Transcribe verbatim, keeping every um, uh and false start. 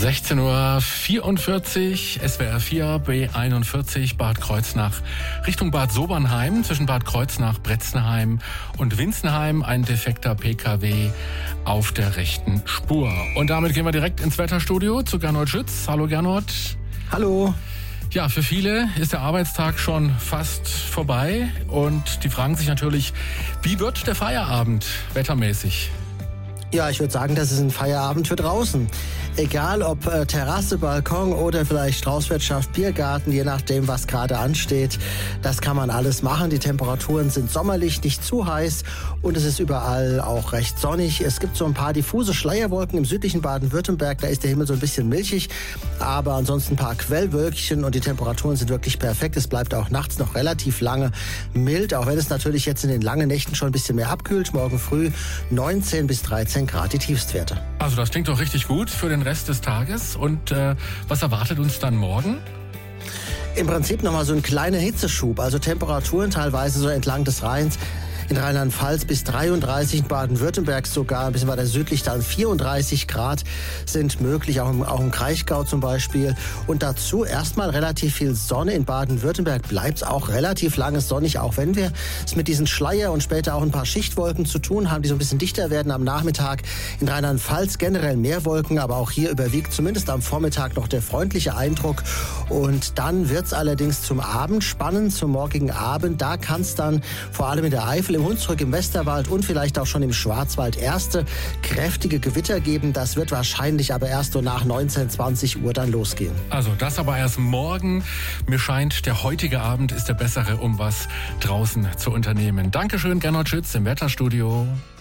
sechzehn Uhr vierundvierzig, S W R vier, B einundvierzig, Bad Kreuznach, Richtung Bad Sobernheim, zwischen Bad Kreuznach, Bretzenheim und Winzenheim, ein defekter P K W auf der rechten Spur. Und damit gehen wir direkt ins Wetterstudio zu Gernot Schütz. Hallo Gernot. Hallo. Ja, für viele ist der Arbeitstag schon fast vorbei und die fragen sich natürlich, wie wird der Feierabend wettermäßig? Ja, ich würde sagen, das ist ein Feierabend für draußen. Egal ob äh, Terrasse, Balkon oder vielleicht Straußwirtschaft, Biergarten, je nachdem, was gerade ansteht. Das kann man alles machen. Die Temperaturen sind sommerlich, nicht zu heiß und es ist überall auch recht sonnig. Es gibt so ein paar diffuse Schleierwolken im südlichen Baden-Württemberg. Da ist der Himmel so ein bisschen milchig, aber ansonsten ein paar Quellwölkchen und die Temperaturen sind wirklich perfekt. Es bleibt auch nachts noch relativ lange mild, auch wenn es natürlich jetzt in den langen Nächten schon ein bisschen mehr abkühlt. Morgen früh neunzehn bis dreizehn Grad die Tiefstwerte. Also das klingt doch richtig gut für den Rest des Tages. Und äh, was erwartet uns dann morgen? Im Prinzip nochmal so ein kleiner Hitzeschub, also Temperaturen teilweise so entlang des Rheins. In Rheinland-Pfalz bis dreiunddreißig, in Baden-Württemberg sogar ein bisschen weiter südlich dann vierunddreißig Grad sind möglich, auch im, auch im Kraichgau zum Beispiel. Und dazu erstmal relativ viel Sonne. In Baden-Württemberg bleibt es auch relativ lange sonnig, auch wenn wir es mit diesen Schleier und später auch ein paar Schichtwolken zu tun haben, die so ein bisschen dichter werden am Nachmittag. In Rheinland-Pfalz generell mehr Wolken, aber auch hier überwiegt zumindest am Vormittag noch der freundliche Eindruck. Und dann wird es allerdings zum Abend spannend, zum morgigen Abend. Da kann es dann vor allem in der Eifel, im Hunsrück, im Westerwald und vielleicht auch schon im Schwarzwald erste kräftige Gewitter geben. Das wird wahrscheinlich aber erst so nach neunzehn, zwanzig Uhr dann losgehen. Also das aber erst morgen. Mir scheint, der heutige Abend ist der bessere, um was draußen zu unternehmen. Dankeschön, Gernot Schütz im Wetterstudio.